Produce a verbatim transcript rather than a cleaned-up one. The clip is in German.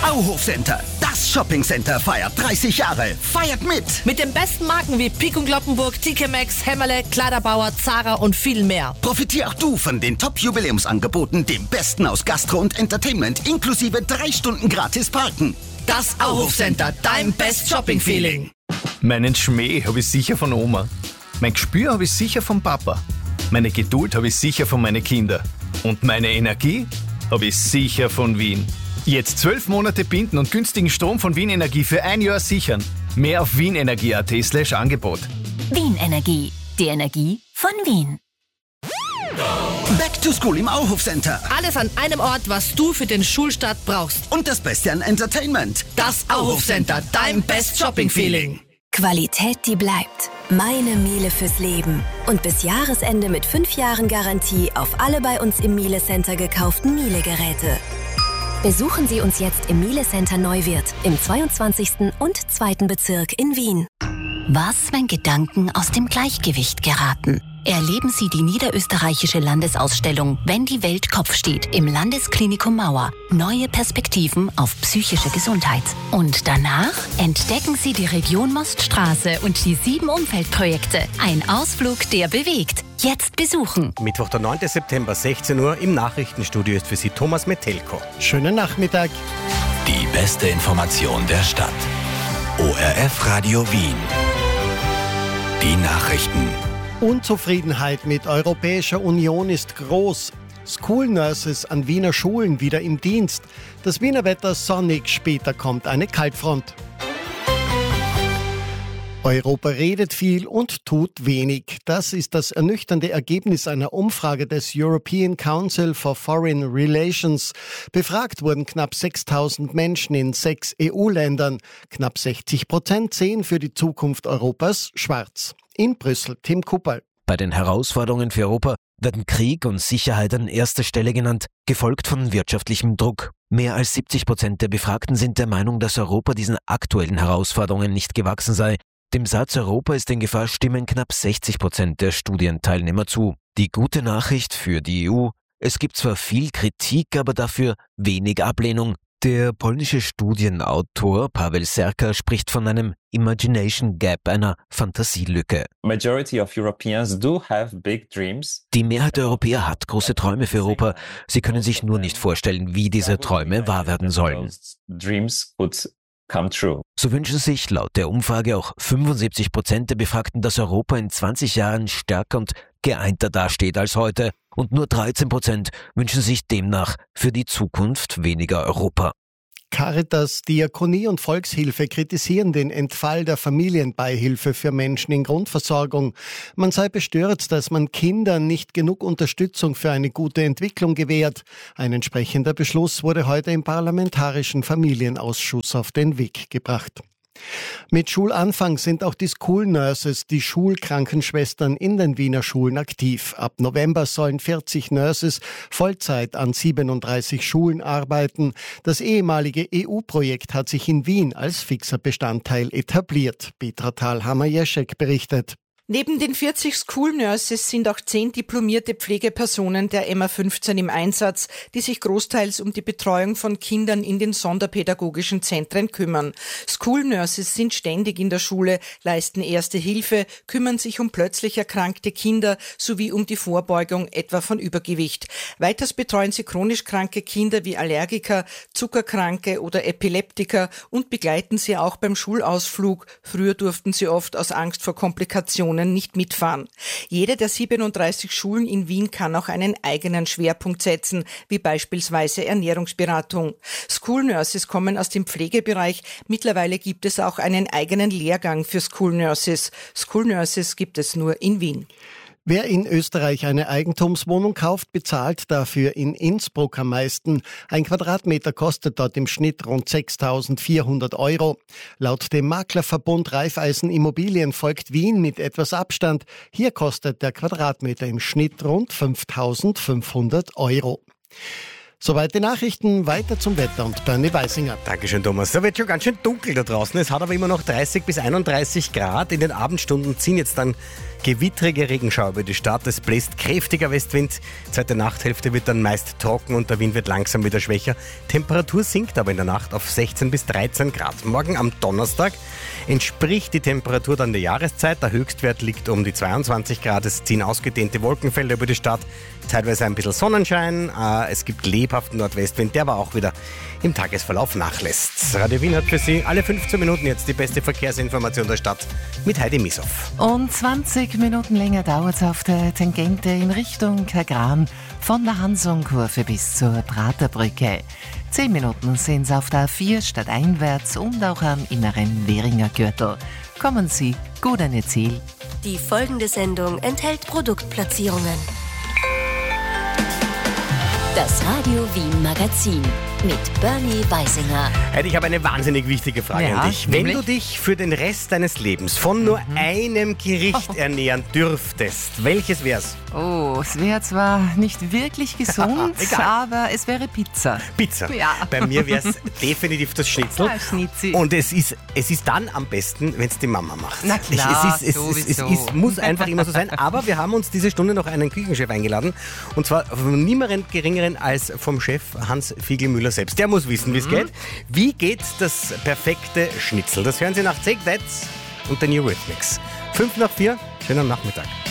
Auhof Center, das Shoppingcenter, feiert dreißig Jahre. Feiert mit! Mit den besten Marken wie Pik und Kloppenburg, T K Maxx, Hämmerle, Kleiderbauer, Zara und viel mehr. Profitier auch du von den Top-Jubiläumsangeboten, dem Besten aus Gastro und Entertainment, inklusive drei Stunden gratis parken. Das Auhof Center, dein Best Shopping Feeling. Meinen Schmäh habe ich sicher von Oma. Mein Gespür habe ich sicher vom Papa. Meine Geduld habe ich sicher von meinen Kindern. Und meine Energie habe ich sicher von Wien. Jetzt zwölf Monate binden und günstigen Strom von Wien Energie für ein Jahr sichern. Mehr auf wienenergie.at slash Angebot. Wien Energie, die Energie von Wien. Back to School im Auhof Center. Alles an einem Ort, was du für den Schulstart brauchst. Und das Beste an Entertainment. Das Auhof Center, dein Best Shopping Feeling. Qualität, die bleibt. Meine Miele fürs Leben. Und bis Jahresende mit fünf Jahren Garantie auf alle bei uns im Miele Center gekauften Miele-Geräte. Besuchen Sie uns jetzt im Miele Center Neuwirth im zweiundzwanzigsten und zweiten Bezirk in Wien. Was, wenn Gedanken aus dem Gleichgewicht geraten? Erleben Sie die niederösterreichische Landesausstellung Wenn die Welt Kopf steht im Landesklinikum Mauer. Neue Perspektiven auf psychische Gesundheit. Und danach entdecken Sie die Region Moststraße und die sieben Umfeldprojekte. Ein Ausflug, der bewegt. Jetzt besuchen. Mittwoch, der neunten September, sechzehn Uhr, im Nachrichtenstudio ist für Sie Thomas Metelko. Schönen Nachmittag. Die beste Information der Stadt. O R F Radio Wien. Die Nachrichten. Unzufriedenheit mit Europäischer Union ist groß. School Nurses an Wiener Schulen wieder im Dienst. Das Wiener Wetter sonnig, später kommt eine Kaltfront. Europa redet viel und tut wenig. Das ist das ernüchternde Ergebnis einer Umfrage des European Council for Foreign Relations. Befragt wurden knapp sechstausend Menschen in sechs E U-Ländern. Knapp sechzig Prozent sehen für die Zukunft Europas schwarz. In Brüssel, Tim Kupperl. Bei den Herausforderungen für Europa werden Krieg und Sicherheit an erster Stelle genannt, gefolgt von wirtschaftlichem Druck. Mehr als siebzig Prozent der Befragten sind der Meinung, dass Europa diesen aktuellen Herausforderungen nicht gewachsen sei. Dem Satz Europa ist in Gefahr stimmen knapp sechzig Prozent der Studienteilnehmer zu. Die gute Nachricht für die E U: Es gibt zwar viel Kritik, aber dafür wenig Ablehnung. Der polnische Studienautor Paweł Serka spricht von einem Imagination Gap, einer Fantasielücke. Majority of Europeans do have big dreams. Die Mehrheit der Europäer hat große Träume für Europa. Sie können sich nur nicht vorstellen, wie diese Träume wahr werden sollen. Dreams would come true. So wünschen sich laut der Umfrage auch fünfundsiebzig Prozent der Befragten, dass Europa in zwanzig Jahren stärker und geeinter dasteht als heute. Und nur dreizehn Prozent wünschen sich demnach für die Zukunft weniger Europa. Caritas, Diakonie und Volkshilfe kritisieren den Entfall der Familienbeihilfe für Menschen in Grundversorgung. Man sei bestürzt, dass man Kindern nicht genug Unterstützung für eine gute Entwicklung gewährt. Ein entsprechender Beschluss wurde heute im Parlamentarischen Familienausschuss auf den Weg gebracht. Mit Schulanfang sind auch die School Nurses, die Schulkrankenschwestern in den Wiener Schulen aktiv. Ab November sollen vierzig Nurses Vollzeit an siebenunddreißig Schulen arbeiten. Das ehemalige E U-Projekt hat sich in Wien als fixer Bestandteil etabliert. Petra Thalhammer-Jeschek berichtet. Neben den vierzig School Nurses sind auch zehn diplomierte Pflegepersonen der M A fünfzehn im Einsatz, die sich großteils um die Betreuung von Kindern in den sonderpädagogischen Zentren kümmern. School Nurses sind ständig in der Schule, leisten erste Hilfe, kümmern sich um plötzlich erkrankte Kinder sowie um die Vorbeugung etwa von Übergewicht. Weiters betreuen sie chronisch kranke Kinder wie Allergiker, Zuckerkranke oder Epileptiker und begleiten sie auch beim Schulausflug. Früher durften sie oft aus Angst vor Komplikationen nicht mitfahren. Jede der siebenunddreißig Schulen in Wien kann auch einen eigenen Schwerpunkt setzen, wie beispielsweise Ernährungsberatung. School Nurses kommen aus dem Pflegebereich. Mittlerweile gibt es auch einen eigenen Lehrgang für School Nurses. School Nurses gibt es nur in Wien. Wer in Österreich eine Eigentumswohnung kauft, bezahlt dafür in Innsbruck am meisten. Ein Quadratmeter kostet dort im Schnitt rund sechstausendvierhundert Euro. Laut dem Maklerverbund Raiffeisen Immobilien folgt Wien mit etwas Abstand. Hier kostet der Quadratmeter im Schnitt rund fünftausendfünfhundert Euro. Soweit die Nachrichten, weiter zum Wetter und Bernie Weisinger. Dankeschön, Thomas. Da wird schon ganz schön dunkel da draußen. Es hat aber immer noch dreißig bis einunddreißig Grad. In den Abendstunden ziehen jetzt dann gewittrige Regenschauer über die Stadt. Es bläst kräftiger Westwind. Zweite Nachthälfte wird dann meist trocken und der Wind wird langsam wieder schwächer. Temperatur sinkt aber in der Nacht auf sechzehn bis dreizehn Grad. Morgen am Donnerstag entspricht die Temperatur dann der Jahreszeit. Der Höchstwert liegt um die zweiundzwanzig Grad. Es ziehen ausgedehnte Wolkenfelder über die Stadt. Teilweise ein bisschen Sonnenschein. Es gibt lebhaften Nordwestwind, der aber auch wieder im Tagesverlauf nachlässt. Radio Wien hat für Sie alle fünfzehn Minuten jetzt die beste Verkehrsinformation der Stadt mit Heidi Misow. Und zwanzig Minuten länger dauert es auf der Tangente in Richtung Kagran von der Hansung-Kurve bis zur Praterbrücke. Zehn Minuten sind es auf der A vier stadteinwärts und auch am inneren Währinger Gürtel. Kommen Sie gut an Ihr Ziel. Die folgende Sendung enthält Produktplatzierungen. Das Radio Wien Magazin mit Bernie Weisinger. Heidi, ich habe eine wahnsinnig wichtige Frage ja, an dich. Wenn nämlich? du dich für den Rest deines Lebens von nur Mhm. einem Gericht Oh. ernähren dürftest, welches wär's? Oh, es wäre zwar nicht wirklich gesund, Egal. aber es wäre Pizza. Pizza. Ja. Bei mir wäre es definitiv das Schnitzel. Ja, Schnitzel. Und es ist, es ist dann am besten, wenn es die Mama macht. Na klar, es, ist, es, es, es, sowieso. es muss einfach immer so sein. Aber wir haben uns diese Stunde noch einen Küchenchef eingeladen. Und zwar von niemandem geringeren als vom Chef Hans Fiegelmüller selbst. Der muss wissen, wie es geht. Wie geht das perfekte Schnitzel? Das hören Sie nach Take That und den Eurythmics. Fünf nach vier, schönen Nachmittag.